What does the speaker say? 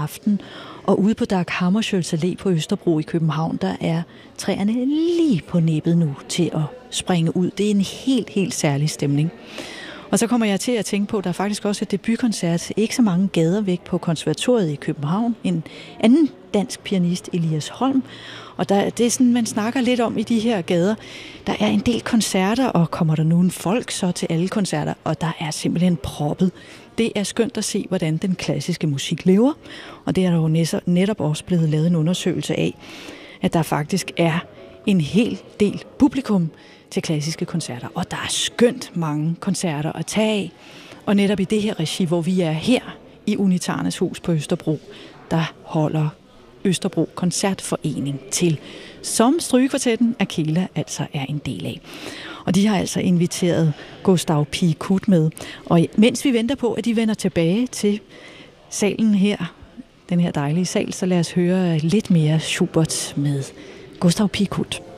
aften. Og ude på Dag Hammarskjölds Allé på Østerbro i København, der er træerne lige på nippet nu til at springe ud. Det er en helt, helt særlig stemning. Og så kommer jeg til at tænke på, at der er faktisk også et debutkoncert, ikke så mange gader væk på Konservatoriet i København. En anden dansk pianist, Elias Holm. Og det er sådan, man snakker lidt om i de her gader. Der er en del koncerter, og kommer der nu en folk så til alle koncerter, og der er simpelthen proppet. Det er skønt at se, hvordan den klassiske musik lever, og det er der jo netop også blevet lavet en undersøgelse af, at der faktisk er en hel del publikum til klassiske koncerter, og der er skønt mange koncerter at tage af. Og netop i det her regi, hvor vi er her i Unitarnes Hus på Østerbro, der holder Østerbro Koncertforening til, som Strygekvartetten Akela altså er en del af. Og de har altså inviteret Gustav Piekut med. Og mens vi venter på, at de vender tilbage til salen her, den her dejlige sal, så lad os høre lidt mere Schubert med Gustav Piekut.